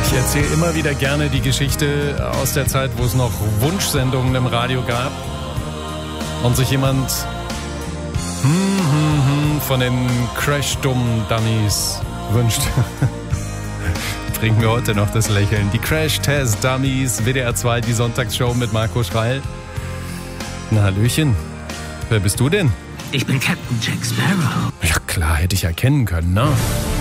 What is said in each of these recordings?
Ich erzähle immer wieder gerne die Geschichte aus der Zeit, wo es noch Wunschsendungen im Radio gab und sich jemand von den Crash-Dummies wünscht. Bringen wir heute noch das Lächeln. Die Crash-Test-Dummies, WDR 2, die Sonntagsshow mit Marco Schreil. Na, Hallöchen. Wer bist du denn? Ich bin Captain Jack Sparrow. Ja klar, hätte ich erkennen können, ne?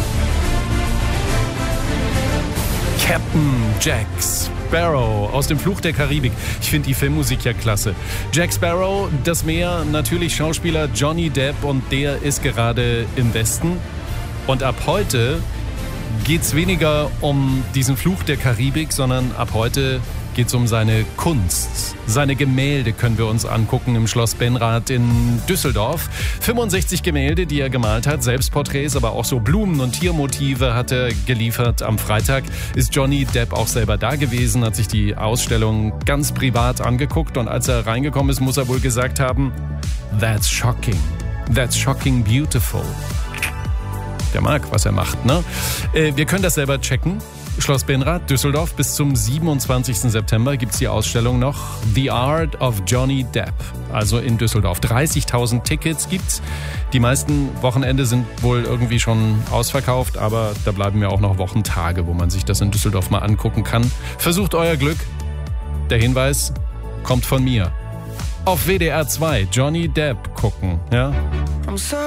Captain Jack Sparrow aus dem Fluch der Karibik. Ich finde die Filmmusik ja klasse. Jack Sparrow, das Meer, natürlich Schauspieler Johnny Depp und der ist gerade im Westen. Und ab heute geht's weniger um diesen Fluch der Karibik, sondern ab heute geht's um seine Kunst. Seine Gemälde können wir uns angucken im Schloss Benrath in Düsseldorf. 65 Gemälde, die er gemalt hat, Selbstporträts, aber auch so Blumen- und Tiermotive hat er geliefert. Am Freitag ist Johnny Depp auch selber da gewesen, hat sich die Ausstellung ganz privat angeguckt und als er reingekommen ist, muss er wohl gesagt haben, "That's shocking. That's shocking beautiful." Der mag, was er macht, ne? Wir können das selber checken. Schloss Benrath, Düsseldorf, bis zum 27. September gibt's die Ausstellung noch. The Art of Johnny Depp, also in Düsseldorf. 30.000 Tickets gibt's. Die meisten Wochenende sind wohl irgendwie schon ausverkauft, aber da bleiben ja auch noch Wochentage, wo man sich das in Düsseldorf mal angucken kann. Versucht euer Glück. Der Hinweis kommt von mir. Auf WDR 2 Johnny Depp gucken, ja?